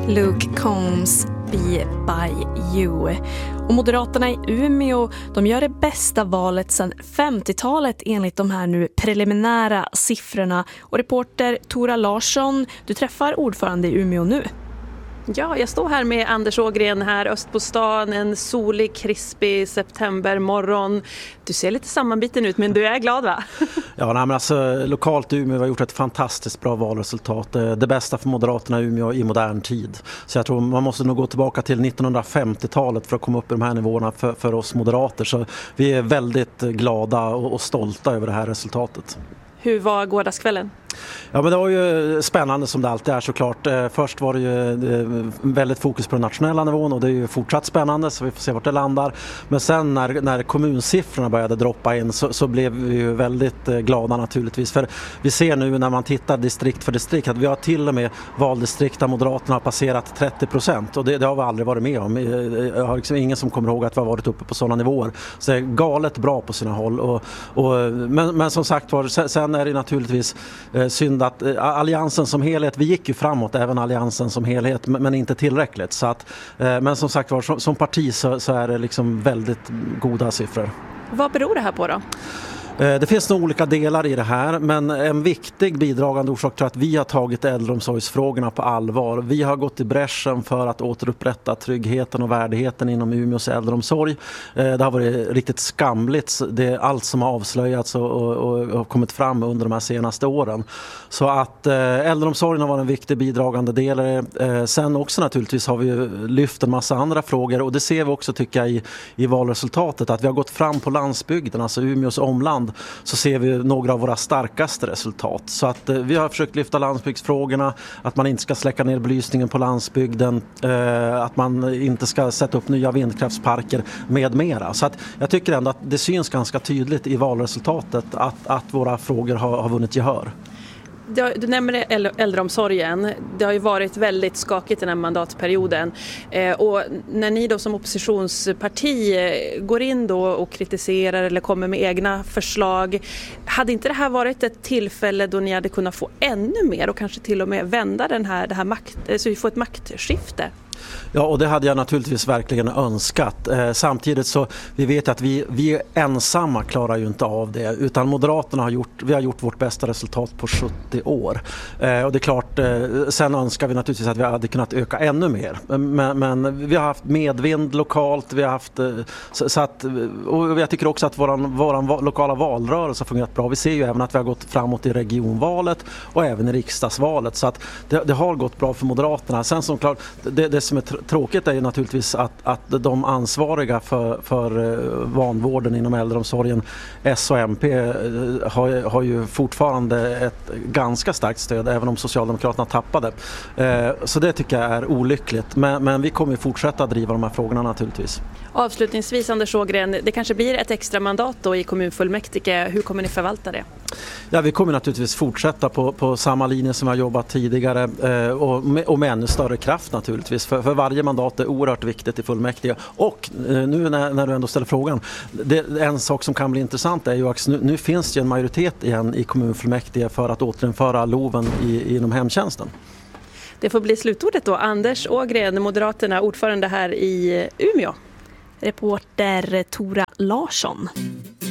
Luke Combs, Be By You. Och Moderaterna i Umeå, de gör det bästa valet sedan 50-talet enligt de här nu preliminära siffrorna. Och reporter Tora Larsson, du träffar ordförande i Umeå nu. Ja, jag står här med Anders Ågren här öst på stan, en solig, krispig septembermorgon. Du ser lite sammanbiten ut, men du är glad, va? Ja, men alltså, lokalt i Umeå har gjort ett fantastiskt bra valresultat. Det bästa för Moderaterna i Umeå i modern tid. Så jag tror man måste nog gå tillbaka till 1950-talet för att komma upp i de här nivåerna för oss moderater. Så vi är väldigt glada och stolta över det här resultatet. Hur var gårdagskvällen? Ja, men det var ju spännande som det alltid är såklart. Först var det ju väldigt fokus på den nationella nivån och det är ju fortsatt spännande så vi får se vart det landar. Men sen när kommunsiffrorna började droppa in så blev vi ju väldigt glada naturligtvis. För vi ser nu när man tittar distrikt för distrikt att vi har till och med valdistrikt där Moderaterna har passerat 30% och det har vi aldrig varit med om. Jag har liksom ingen som kommer ihåg att vi har varit uppe på sådana nivåer. Så det är galet bra på sina håll. Men som sagt var, sen är det naturligtvis synd att alliansen som helhet, vi gick ju framåt även alliansen som helhet men inte tillräckligt så att, men som sagt var som parti så är det liksom väldigt goda siffror. Vad beror det här på då? Det finns nog olika delar i det här men en viktig bidragande orsak till att vi har tagit äldreomsorgsfrågorna på allvar. Vi har gått i bräschen för att återupprätta tryggheten och värdigheten inom Umeås äldreomsorg. Det har varit riktigt skamligt, det är allt som har avslöjats och kommit fram under de här senaste åren. Så att äldreomsorgen har varit en viktig bidragande del. Sen också naturligtvis har vi lyft en massa andra frågor och det ser vi också tycker jag i valresultatet att vi har gått fram på landsbygden, alltså Umeås omland. Så ser vi några av våra starkaste resultat. Så att vi har försökt lyfta landsbygdsfrågorna, att man inte ska släcka ner belysningen på landsbygden, att man inte ska sätta upp nya vindkraftsparker med mera. Så att jag tycker ändå att det syns ganska tydligt i valresultatet att våra frågor har vunnit gehör. Du nämner äldreomsorgen. Det har ju varit väldigt skakigt den här mandatperioden. Och när ni då som oppositionsparti går in då och kritiserar eller kommer med egna förslag, hade inte det här varit ett tillfälle då ni hade kunnat få ännu mer och kanske till och med vända så vi får ett maktskifte? Ja, och det hade jag naturligtvis verkligen önskat. Samtidigt så vi vet att vi ensamma klarar ju inte av det utan Moderaterna har gjort vårt bästa resultat på 70 år. Och det är klart, sen önskar vi naturligtvis att vi hade kunnat öka ännu mer. Men vi har haft medvind lokalt, vi har haft och jag tycker också att våran lokala valrörelse har fungerat bra. Vi ser ju även att vi har gått framåt i regionvalet och även i riksdagsvalet så att det har gått bra för Moderaterna. Sen som klart, det som är tråkigt är ju naturligtvis att de ansvariga för vanvården inom äldreomsorgen, S och MP, har ju fortfarande ett ganska starkt stöd även om Socialdemokraterna tappade. Så det tycker jag är olyckligt. Men vi kommer fortsätta driva de här frågorna naturligtvis. Avslutningsvis Anders Ågren, det kanske blir ett extra mandat då i kommunfullmäktige. Hur kommer ni förvalta det? Ja, vi kommer naturligtvis fortsätta på samma linje som vi har jobbat tidigare och med ännu större kraft naturligtvis. För varje mandat är oerhört viktigt i fullmäktige. Och nu när du ändå ställer frågan, en sak som kan bli intressant är ju att nu finns det en majoritet igen i kommunfullmäktige för att återinföra LOVen inom hemtjänsten. Det får bli slutordet då. Anders Ågren, Moderaterna, ordförande här i Umeå. Reporter Tora Larsson.